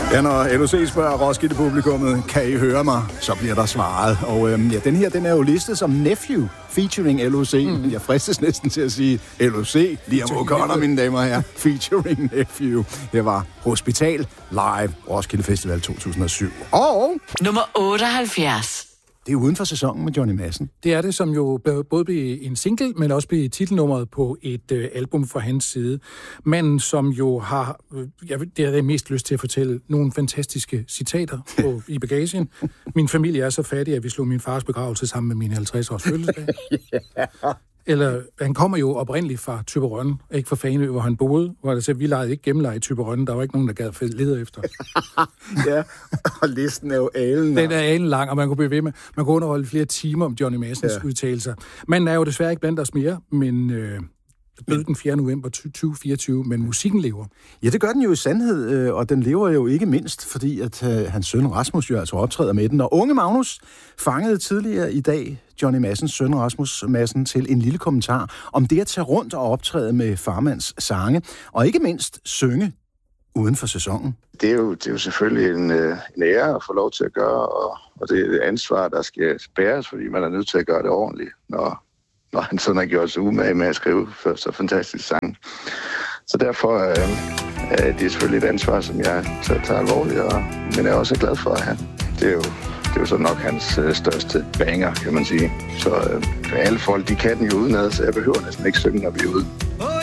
Ja, når LOC spørger Roskilde-publikummet, kan I høre mig, så bliver der svaret. Og den her, den er jo listet som Nephew, featuring LOC. Jeg fristes næsten til at sige LOC, Liam O'Connor, mine damer og herrer, featuring Nephew. Det var Hospital Live Roskilde Festival 2007. Og nummer 78. Det er uden for sæsonen med Johnny Madsen. Det er det, som jo både blev en single, men også blev titelnummeret på et album fra hans side. Men som jo har, det har jeg mest lyst til at fortælle, nogle fantastiske citater i bagagen. Min familie er så fattig, at vi slog min fars begravelse sammen med min 50-års fødselsdag. Eller, han kommer jo oprindeligt fra Thyborøn, ikke fra Fanø, hvor han boede, hvor der sagde, vi legede ikke gennemleje i Thyborøn, der var ikke nogen, der gad lede efter. Ja, og listen er jo alen. Den er alen lang, og man kunne blive ved med. Man kunne underholde flere timer om Johnny Madsens udtalelser. Man er jo desværre ikke blandt os mere, men døde den 4. november 2024, men musikken lever. Ja, det gør den jo i sandhed, og den lever jo ikke mindst, fordi at hans søn Rasmus jo altså optræder med den. Og unge Magnus fangede tidligere i dag Johnny Madsens søn Rasmus Madsen til en lille kommentar om det at tage rundt og optræde med farmands sange, og ikke mindst synge uden for sæsonen. Det er jo selvfølgelig en ære at få lov til at gøre, og det er et ansvar, der skal bæres, fordi man er nødt til at gøre det ordentligt, når han sådan har gjort sig umage med at skrive for så fantastisk sang. Så derfor er det selvfølgelig et ansvar, som jeg tager alvorligt, men jeg er også glad for at have. Det er jo så nok hans største banger, kan man sige. Så alle folk, de kan den jo udenad, så jeg behøver næsten ikke synge, når vi er ude.